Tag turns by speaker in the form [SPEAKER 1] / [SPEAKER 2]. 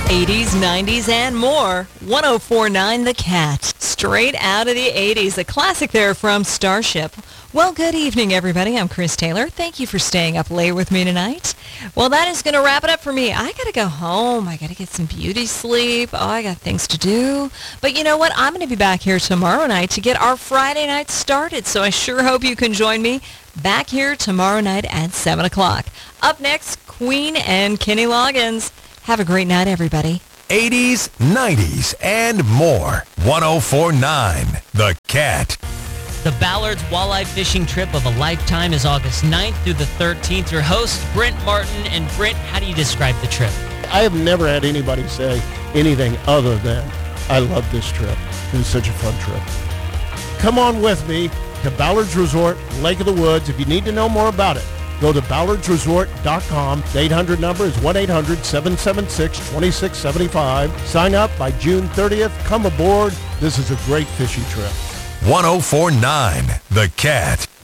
[SPEAKER 1] 80s, 90s, and more. 104.9 The Cat. Straight out of the 80s. A classic there from Starship. Well, good evening, everybody. I'm Chris Taylor. Thank you for staying up late with me tonight. Well, that is going to wrap it up for me. I got to go home. I got to get some beauty sleep. Oh, I got things to do. But you know what? I'm going to be back here tomorrow night to get our Friday night started. So I sure hope you can join me back here tomorrow night at 7 o'clock. Up next, Queen and Kenny Loggins. Have a great night, everybody.
[SPEAKER 2] 80s, 90s, and more. 104.9 The Cat.
[SPEAKER 3] The Ballard's Walleye Fishing Trip of a Lifetime is August 9th through the 13th. Your host, Brent Martin. And Brent, how do you describe the trip?
[SPEAKER 4] I have never had anybody say anything other than, I love this trip. It was such a fun trip. Come on with me to Ballard's Resort, Lake of the Woods. If you need to know more about it, go to ballardsresort.com. The 800 number is 1-800-776-2675. Sign up by June 30th. Come aboard. This is a great fishing trip.
[SPEAKER 2] 104.9 The Cat.